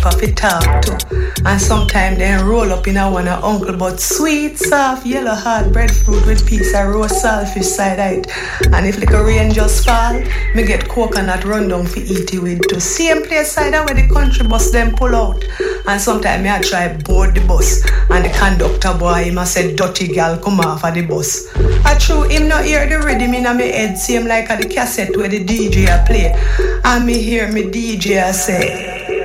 fi talk to. And sometimes they roll up in a one of uncle, but sweet, soft, yellow hard breadfruit with piece of roast saltfish side out. And if like a rain just fall, me get coconut run down fi eat it with too. Same place side where the country bus them pull out. And sometimes me I try board the bus. And the conductor boy, him a say, dirty gal, come off of the bus. I true, him not hear the rhythm in my head, same like a the cassette where the DJ a play. And me hear me DJ a say,